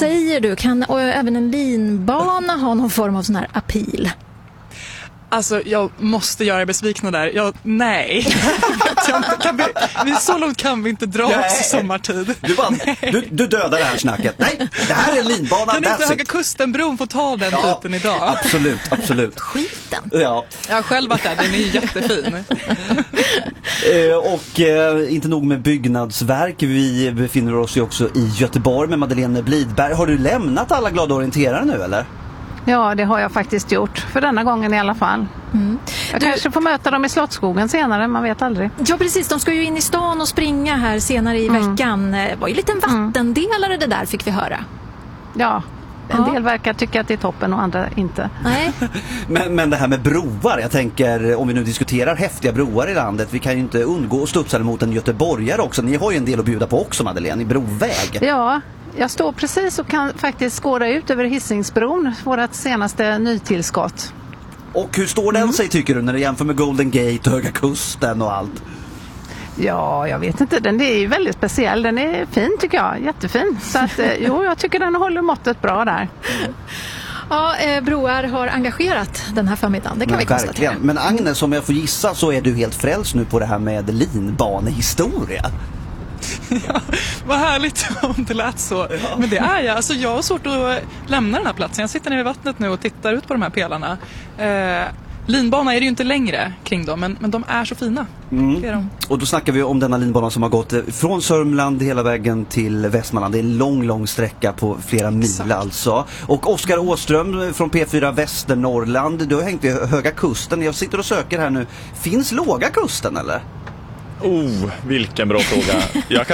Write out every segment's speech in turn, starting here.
säger du? Kan även en linbana ha någon form av sån här appeal? Alltså, jag måste göra besvikna där. Nej. Så långt kan vi inte dra oss i sommartid. Du dödar det här snacket. Nej, det här är en linbana. Kan inte Höga Kustenbron få ta den biten idag? Absolut. Skiten. Ja. Jag har själv varit där, den är ju jättefin. Och inte nog med byggnadsverk. Vi befinner oss ju också i Göteborg med Madeleine Blidberg. Har du lämnat alla glada orienterare nu, eller? Ja, det har jag faktiskt gjort. För denna gången i alla fall. Jag kanske får möta dem i Slottsskogen senare, man vet aldrig. Ja, precis. De ska ju in i stan och springa här senare i veckan. Det var ju en liten vattendelare det där, fick vi höra. Ja, en del verkar tycka att det är toppen och andra inte. Nej. Men det här med broar, jag tänker, om vi nu diskuterar häftiga broar i landet, vi kan ju inte undgå att studsa mot en göteborgare också. Ni har ju en del att bjuda på också, Madeleine, i broväg. Ja, jag står precis och kan faktiskt skåda ut över Hisingsbron, vårt senaste nytillskott. Och hur står den sig, tycker du, när du jämför med Golden Gate, Höga Kusten och allt? Ja, jag vet inte. Den är ju väldigt speciell. Den är fin, tycker jag. Jättefin. Så att, jag tycker den håller måttet bra där. Ja, broar har engagerat den här förmiddagen. Det kan vi konstatera. Men Agnes, om jag får gissa så är du helt frälst nu på det här med linbanehistoria. Ja, vad härligt om det lät så. Men det är jag. Alltså, jag har svårt att lämna den här platsen. Jag sitter nere i vattnet nu och tittar ut på de här pelarna. Linbana är det ju inte längre kring dem, men de är så fina. Det är de. Och då snackar vi om denna linbana som har gått från Sörmland hela vägen till Västmanland. Det är en lång sträcka på flera mil alltså. Och Oskar Åström från P4 Västernorrland, du har hängt vid Höga Kusten. Jag sitter och söker här nu. Finns Låga Kusten, eller? Vilken bra fråga.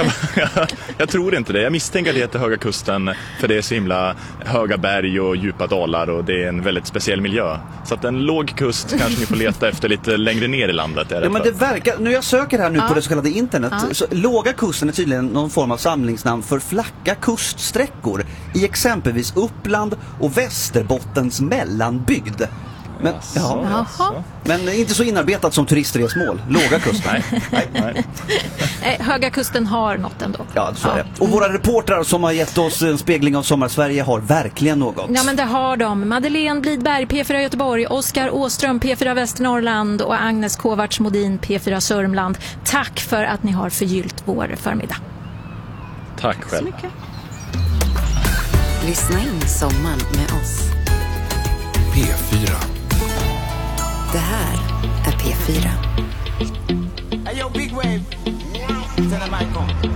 Jag tror inte det. Jag misstänker att det heter Höga Kusten för det är så himla höga berg och djupa dalar och det är en väldigt speciell miljö. Så att en låg kust kanske ni får leta efter lite längre ner i landet. Ja, men det verkar, nu jag söker här nu på det så kallade internet, så Låga Kusten är tydligen någon form av samlingsnamn för flacka kuststräckor i exempelvis Uppland och Västerbottens mellanbygd. Men, men inte så inarbetat som turistresmål. Låga Kusten. Nej. Höga Kusten har något ändå. Ja, så är det. Och våra reportrar som har gett oss en spegling av Sommarsverige har verkligen något. Ja, men det har de. Madeleine Blidberg, P4 Göteborg, Oskar Åström, P4 Västernorrland och Agnes Kovacs Modin, P4 Sörmland. Tack för att ni har förgyllt vår förmiddag. Tack själv. Så mycket. Lyssna in sommaren med oss. P4. Det här är P4. Hey, yo, big wave. Tell them I come.